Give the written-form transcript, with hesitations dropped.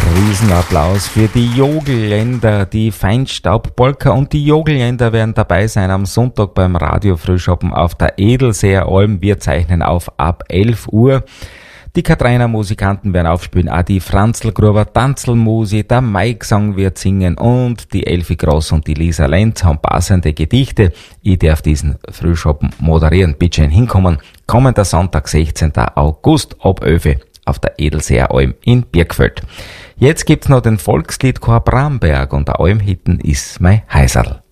Riesenapplaus für die Jogelländer, die Feinstaubpolka und die Jogelländer werden dabei sein am Sonntag beim Radio Frühschoppen auf der Edelseer Alm. Wir zeichnen auf ab 11 Uhr. Die Katrainer Musikanten werden aufspielen, auch die Franzlgruber Tanzelmusi, der Mike-Song wird singen und die Elfi Gross und die Lisa Lenz haben passende Gedichte. Ich darf diesen Frühschoppen moderieren. Bitte schön hinkommen. Kommender Sonntag, 16. August ab 11 Uhr auf der Edelseer Alm in Birkfeld. Jetzt gibt's noch den Volksliedchor Bramberg und der Almhitten ist mein Heiserl.